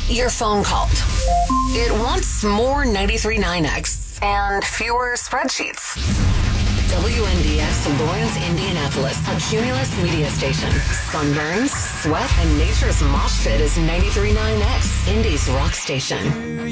Your phone called. It wants more 93.9X and fewer spreadsheets. WNDX Lawrence, Indianapolis, a Cumulus media station. Sunburns, sweat, and nature's mosh pit is 93.9X, Indy's rock station.